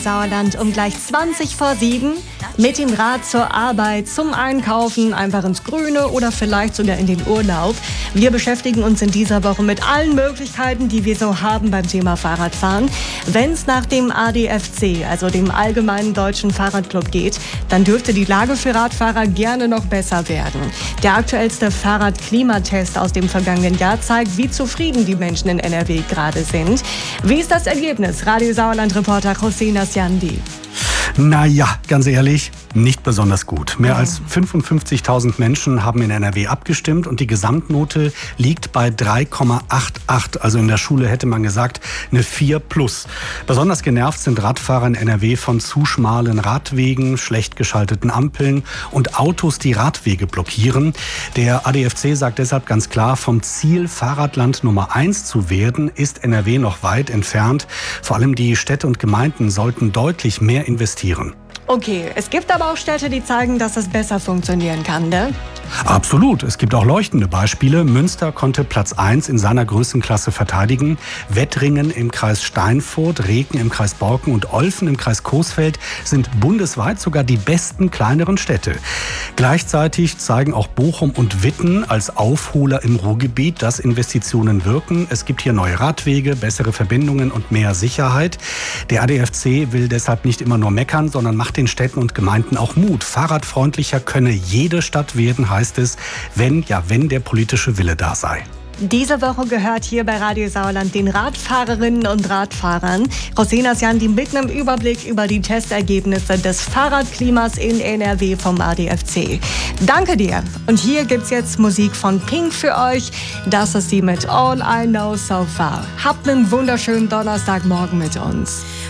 Sauerland um gleich 7:20 mit dem Rad zur Arbeit, zum Einkaufen, einfach ins Grüne oder vielleicht sogar in den Urlaub. Wir beschäftigen uns in dieser Woche mit allen Möglichkeiten, die wir so haben beim Thema Fahrradfahren. Wenn es nach dem ADFC, also dem Allgemeinen Deutschen Fahrradclub geht, dann dürfte die Lage für Radfahrer gerne noch besser werden. Der aktuellste Fahrradklimatest aus dem vergangenen Jahr zeigt, wie zufrieden die Menschen in NRW gerade sind. Wie ist das Ergebnis? Radio Sauerland-Reporter José Nasciandi. Naja, ganz ehrlich, nicht besonders gut. Mehr als 55.000 Menschen haben in NRW abgestimmt und die Gesamtnote liegt bei 3,88. Also in der Schule hätte man gesagt, eine 4+. Besonders genervt sind Radfahrer in NRW von zu schmalen Radwegen, schlecht geschalteten Ampeln und Autos, die Radwege blockieren. Der ADFC sagt deshalb ganz klar, vom Ziel, Fahrradland Nummer 1 zu werden, ist NRW noch weit entfernt. Vor allem die Städte und Gemeinden sollten deutlich mehr investieren. Okay, es gibt aber auch Städte, die zeigen, dass es besser funktionieren kann, ne? Absolut. Es gibt auch leuchtende Beispiele. Münster konnte Platz 1 in seiner Größenklasse verteidigen. Wettringen im Kreis Steinfurt, Reken im Kreis Borken und Olfen im Kreis Coesfeld sind bundesweit sogar die besten kleineren Städte. Gleichzeitig zeigen auch Bochum und Witten als Aufholer im Ruhrgebiet, dass Investitionen wirken. Es gibt hier neue Radwege, bessere Verbindungen und mehr Sicherheit. Der ADFC will deshalb nicht immer nur meckern, sondern macht den Städten und Gemeinden auch Mut. Fahrradfreundlicher könne jede Stadt werden, heißt es, wenn der politische Wille da sei. Diese Woche gehört hier bei Radio Sauerland den Radfahrerinnen und Radfahrern. José Nasciandi mit einem Überblick über die Testergebnisse des Fahrradklimas in NRW vom ADFC. Danke dir. Und hier gibt's jetzt Musik von Pink für euch. Das ist sie mit All I Know So Far. Habt einen wunderschönen Donnerstagmorgen mit uns.